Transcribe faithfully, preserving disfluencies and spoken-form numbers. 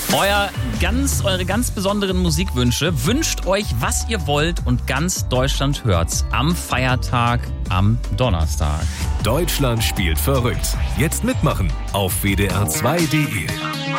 Euer ganz, eure ganz besonderen Musikwünsche. Wünscht euch, was ihr wollt und ganz Deutschland hört's am Feiertag am Donnerstag. Deutschland spielt verrückt. Jetzt mitmachen auf W D R zwei punkt de.